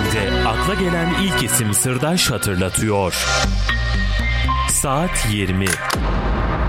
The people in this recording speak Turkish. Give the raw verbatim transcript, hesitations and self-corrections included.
Haber'de akla gelen ilk isim Sırdaş hatırlatıyor. Saat yirmi.